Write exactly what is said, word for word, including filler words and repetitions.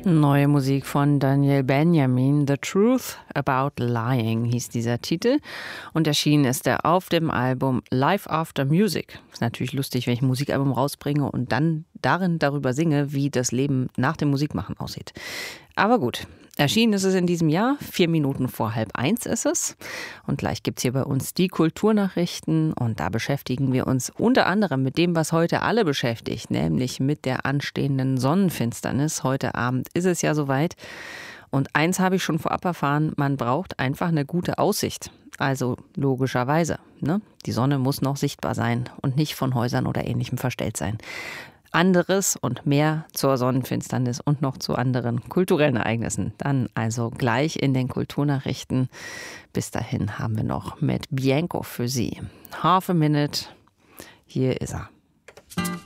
Neue Musik von Daniel Benjamin. The Truth About Lying hieß dieser Titel. Und erschienen ist er auf dem Album Life After Music. Ist natürlich lustig, wenn ich ein Musikalbum rausbringe und dann darin darüber singe, wie das Leben nach dem Musikmachen aussieht. Aber gut. Erschienen ist es in diesem Jahr, vier Minuten vor halb eins ist es. Und gleich gibt's hier bei uns die Kulturnachrichten. Und da beschäftigen wir uns unter anderem mit dem, was heute alle beschäftigt, nämlich mit der anstehenden Sonnenfinsternis. Heute Abend ist es ja soweit. Und eins habe ich schon vorab erfahren, man braucht einfach eine gute Aussicht. Also logischerweise, ne? Die Sonne muss noch sichtbar sein und nicht von Häusern oder Ähnlichem verstellt sein. Anderes und mehr zur Sonnenfinsternis und noch zu anderen kulturellen Ereignissen. Dann also gleich in den Kulturnachrichten. Bis dahin haben wir noch mit Bianco für Sie. Half a Minute. Hier ist er.